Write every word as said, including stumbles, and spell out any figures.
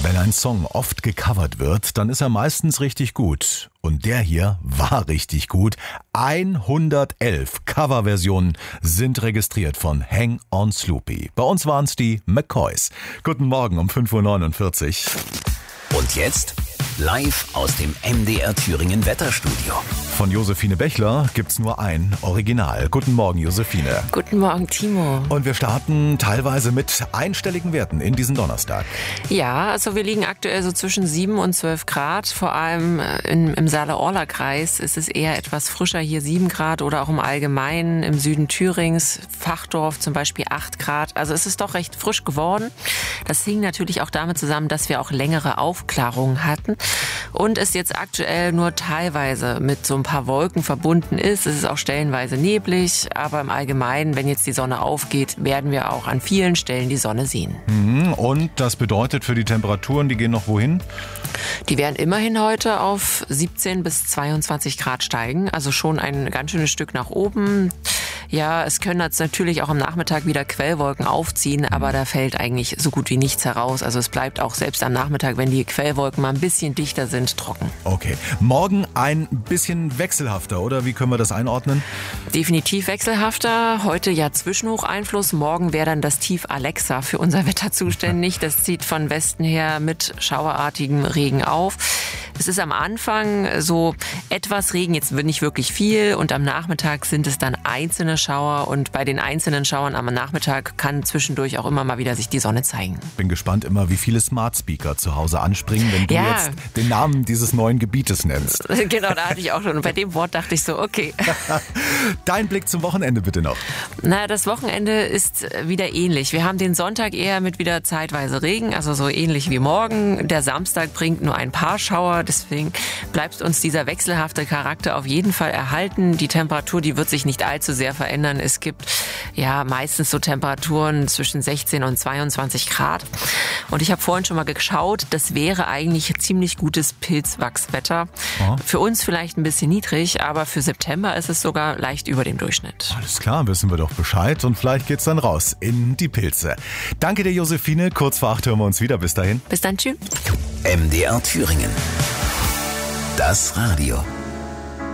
Wenn ein Song oft gecovert wird, dann ist er meistens richtig gut. Und der hier war richtig gut. hundertelf Coverversionen sind registriert von Hang on Sloopy. Bei uns waren es die McCoys. Guten Morgen um fünf Uhr neunundvierzig. Und jetzt live aus dem M D R Thüringen Wetterstudio. Von Josephine Bechler gibt's nur ein Original. Guten Morgen, Josephine. Guten Morgen, Timo. Und wir starten teilweise mit einstelligen Werten in diesen Donnerstag. Ja, also wir liegen aktuell so zwischen sieben und zwölf Grad. Vor allem in, im Saale-Orla-Kreis ist es eher etwas frischer, hier sieben Grad oder auch im Allgemeinen im Süden Thürings, Fachdorf zum Beispiel acht Grad. Also es ist doch recht frisch geworden. Das hing natürlich auch damit zusammen, dass wir auch längere Aufklärungen hatten und es jetzt aktuell nur teilweise mit so ein paar Wolken verbunden ist. Es ist auch stellenweise neblig, aber im Allgemeinen, wenn jetzt die Sonne aufgeht, werden wir auch an vielen Stellen die Sonne sehen. Und das bedeutet für die Temperaturen, die gehen noch wohin? Die werden immerhin heute auf siebzehn bis zweiundzwanzig Grad steigen, also schon ein ganz schönes Stück nach oben. Ja, es können jetzt natürlich auch am Nachmittag wieder Quellwolken aufziehen, aber da fällt eigentlich so gut wie nichts heraus. Also es bleibt auch selbst am Nachmittag, wenn die Quellwolken mal ein bisschen dichter sind, trocken. Okay. Morgen ein bisschen wechselhafter, oder? Wie können wir das einordnen? Definitiv wechselhafter. Heute ja Zwischenhocheinfluss. Morgen wäre dann das Tief Alexa für unser Wetter zuständig. Das zieht von Westen her mit schauerartigem Regen auf. Es ist am Anfang so etwas Regen, jetzt wird nicht wirklich viel und am Nachmittag sind es dann einzelne Schauer und bei den einzelnen Schauern am Nachmittag kann zwischendurch auch immer mal wieder sich die Sonne zeigen. Bin gespannt immer, wie viele Smart Speaker zu Hause anspringen, wenn du ja. jetzt den Namen dieses neuen Gebietes nennst. Genau, da hatte ich auch schon. Und bei dem Wort dachte ich so, okay. Dein Blick zum Wochenende bitte noch. Na, das Wochenende ist wieder ähnlich. Wir haben den Sonntag eher mit wieder zeitweise Regen, also so ähnlich wie morgen. Der Samstag bringt nur ein paar Schauer, deswegen bleibt uns dieser wechselhafte Charakter auf jeden Fall erhalten. Die Temperatur, die wird sich nicht allzu sehr verändern. Es gibt ja meistens so Temperaturen zwischen sechzehn und zweiundzwanzig Grad. Und ich habe vorhin schon mal geschaut, das wäre eigentlich ziemlich gutes Pilzwachswetter. Oh. Für uns vielleicht ein bisschen niedrig, aber für September ist es sogar leicht über dem Durchschnitt. Alles klar, wissen wir doch Bescheid und vielleicht geht's dann raus in die Pilze. Danke dir, Josephine. Kurz vor acht hören wir uns wieder. Bis dahin. Bis dann, tschüss. M D R Thüringen. Das Radio.